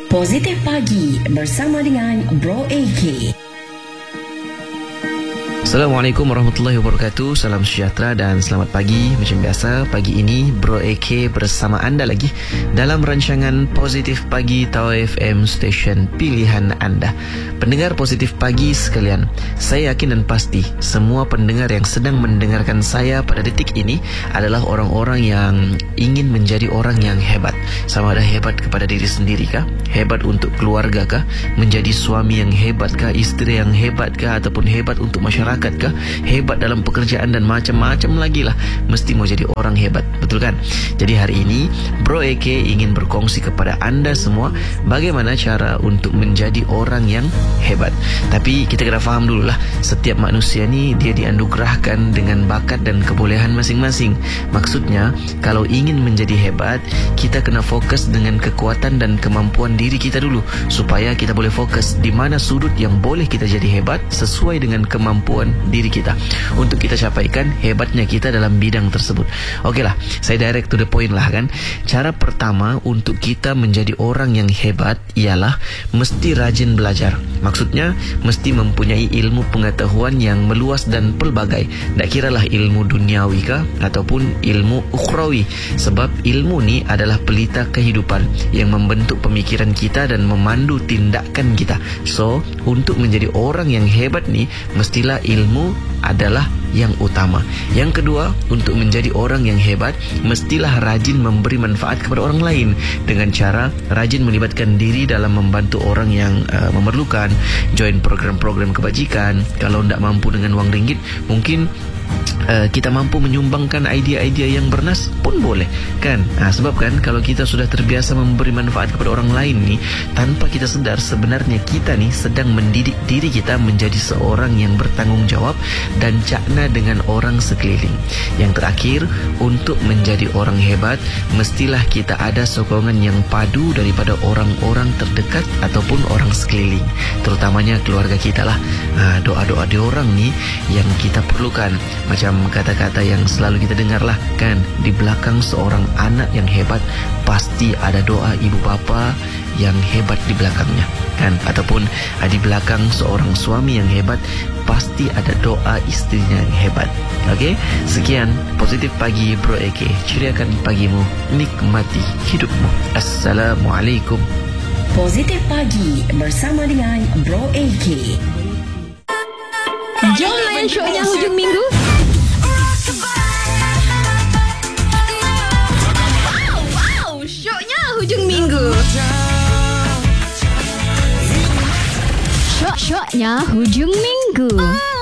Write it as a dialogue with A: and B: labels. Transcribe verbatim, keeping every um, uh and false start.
A: Positif Pagi bersama dengan Bro A K.
B: Assalamualaikum warahmatullahi wabarakatuh. Salam sejahtera dan selamat pagi. Macam biasa, pagi ini Bro A K bersama anda lagi dalam rancangan Positif Pagi Tawau F M, stesen pilihan anda. Pendengar Positif Pagi sekalian, saya yakin dan pasti semua pendengar yang sedang mendengarkan saya pada detik ini adalah orang-orang yang ingin menjadi orang yang hebat. Sama ada hebat kepada diri sendiri kah? Hebat untuk keluarga kah? Menjadi suami yang hebat kah? Isteri yang hebat kah? Ataupun hebat untuk masyarakat kah? Hebat dalam pekerjaan dan macam-macam lagi lah. Mesti mau jadi orang hebat, betul kan? Jadi hari ini Bro A K ingin berkongsi kepada anda semua bagaimana cara untuk menjadi orang yang hebat. Tapi kita kena faham dulu lah, setiap manusia ni dia dianugerahkan dengan bakat dan kebolehan masing-masing. Maksudnya, kalau ingin menjadi hebat, kita kena fokus dengan kekuatan dan kemampuan diri kita dulu, supaya kita boleh fokus di mana sudut yang boleh kita jadi hebat sesuai dengan kemampuan diri kita, untuk kita capaikan hebatnya kita dalam bidang tersebut. Okeylah, saya direct to the point lah kan. Cara pertama untuk kita menjadi orang yang hebat ialah mesti rajin belajar. Maksudnya mesti mempunyai ilmu pengetahuan yang meluas dan pelbagai. Tak kiralah ilmu duniawi kah ataupun ilmu ukhrawi, sebab ilmu ni adalah pelita kehidupan yang membentuk pemikiran kita dan memandu tindakan kita. So, untuk menjadi orang yang hebat ni mestilah ilmu adalah yang utama. Yang kedua, untuk menjadi orang yang hebat mestilah rajin memberi manfaat kepada orang lain dengan cara rajin melibatkan diri dalam membantu orang yang uh, memerlukan, join program-program kebajikan. Kalau tidak mampu dengan wang ringgit, mungkin Uh, kita mampu menyumbangkan idea-idea yang bernas pun boleh kan. Nah, sebab kan kalau kita sudah terbiasa memberi manfaat kepada orang lain ni, tanpa kita sedar sebenarnya kita ni sedang mendidik diri kita menjadi seorang yang bertanggungjawab dan cakna dengan orang sekeliling. Yang terakhir, untuk menjadi orang hebat mestilah kita ada sokongan yang padu daripada orang-orang terdekat ataupun orang sekeliling, terutamanya keluarga kita lah. Nah, doa-doa diorang ni yang kita perlukan. Macam kata-kata yang selalu kita dengar lah kan, di belakang seorang anak yang hebat pasti ada doa ibu bapa yang hebat di belakangnya kan, ataupun di belakang seorang suami yang hebat pasti ada doa istrinya yang hebat. Okey, sekian Positif Pagi Bro A K. Ceriakan pagimu, nikmati hidupmu. Assalamualaikum.
A: Positif Pagi bersama dengan Bro A K.
C: Jom layan syoknya hujung minggu. Wow, wow, syoknya hujung minggu. Syok-syoknya hujung minggu.